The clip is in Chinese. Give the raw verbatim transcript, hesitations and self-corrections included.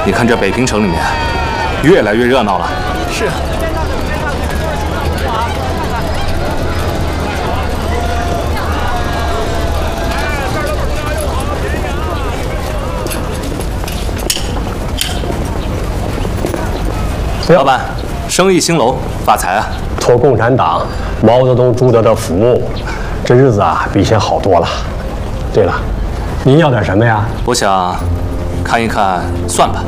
你看这北平城里面，越来越热闹了。 是啊。 老板，生意兴隆，发财啊！ 托共产党、毛泽东、朱德的福，这日子啊比以前好多了。对了，您要点什么呀？ 我想看一看，算吧。